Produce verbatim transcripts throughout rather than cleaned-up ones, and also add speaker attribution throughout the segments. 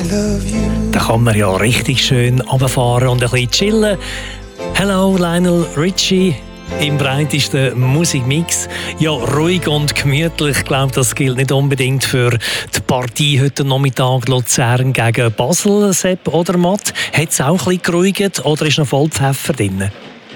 Speaker 1: Da kann man ja richtig schön runterfahren und ein bisschen chillen. Hello, Lionel Richie im breitesten Musikmix. Ja, ruhig und gemütlich. Ich glaube, das gilt nicht unbedingt für die Partie heute Nachmittag Luzern gegen Basel, Sepp oder Matt. Hat es auch ein bisschen geruhigt oder ist noch voll Pfeffer drin?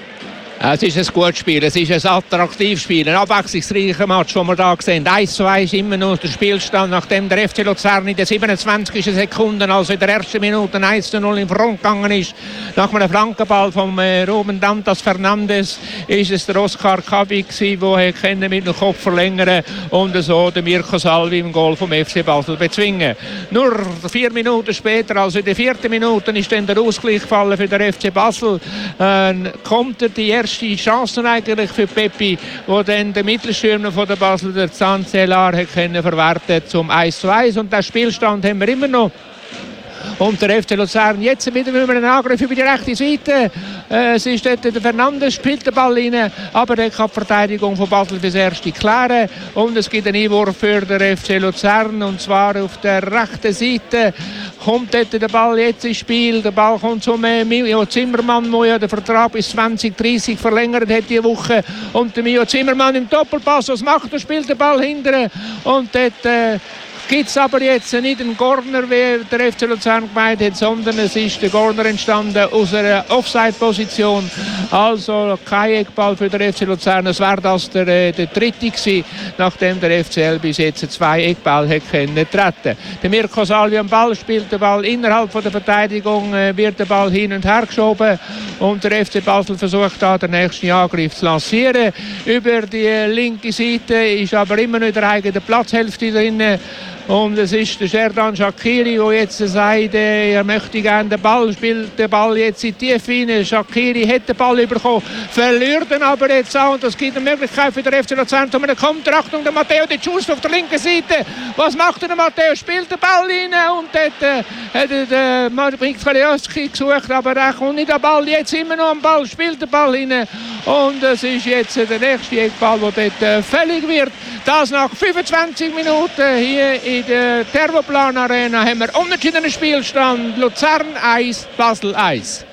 Speaker 2: Es ist ein gutes Spiel, es ist ein attraktives Spiel, ein abwechslungsreicher Match, den wir hier sehen. eins zu eins ist immer noch der Spielstand, nachdem der F C Luzern in den siebenundzwanzigsten Sekunden, also in der ersten Minute eins zu null in Front gegangen ist. Nach einem Flankenball von äh, Ruben Dantas Fernandes ist es der Oscar Kabi gewesen, der mit dem Kopf verlängern und so den Mirko Salvi im Goal vom F C Basel bezwingen. Nur vier Minuten später, also in der vierten Minute, ist dann der Ausgleich gefallen für den F C Basel. Äh, kommt er die erste die Chancen eigentlich für Peppi, wo dann der Mittelstürmer von der Basel, der Zanzelar, hat können verwerten zum eins zu eins. Und den Spielstand haben wir immer noch. Und der F C Luzern jetzt wieder mit einem Angriff über die rechte Seite. Äh, es ist dort der Fernandes, spielt den Ball rein, aber der kann die Verteidigung von Basel fürs Erste klären. Und es gibt einen Einwurf für den F C Luzern, und zwar auf der rechten Seite. Kommt dort der Ball jetzt ins Spiel. Der Ball kommt zum äh, Mio Zimmermann, der ja den Vertrag bis zwanzig dreißig verlängert hat diese Woche. Und der Mio Zimmermann im Doppelpass, was macht er? Spielt den Ball hinterher. Und dort äh, gibt es aber jetzt nicht einen Corner, wie der F C Luzern gemeint hat, sondern es ist der Corner entstanden aus einer Offside-Position. Also kein Eckball für den F C Luzern. Es wäre das der, äh, der dritte gewesen, nachdem der F C L bis jetzt zwei Eckball hätte können treten. Der Mirko Salvi am Ball, spielt den Ball innerhalb von der Verteidigung, äh, wird der Ball hin und her geschoben und der F C Basel versucht da den nächsten Angriff zu lancieren. Über die linke Seite ist aber immer noch in der eigenen Platzhälfte drin. Und es ist der Sherdan Shaqiri, der jetzt sagt, er möchte gerne den Ball, spielt den Ball jetzt in die Tiefe rein. Shaqiri hat den Ball bekommen, verliert ihn aber jetzt auch. Und das gibt eine Möglichkeit für den F C Luzern. Und dann kommt der Achtung, der Matteo De Giusto auf der linken Seite. Was macht der Matteo? Spielt den Ball rein und dort äh, hat er den Marek Kalioski gesucht, aber er kommt nicht am Ball. Jetzt immer noch am Ball, spielt den Ball rein. Und es ist jetzt der nächste Eckball, der dort äh, fällig wird. Das nach fünfundzwanzig Minuten hier in der Thermoplan Arena haben wir unentschiedenen Spielstand. Luzern eins, Basel eins.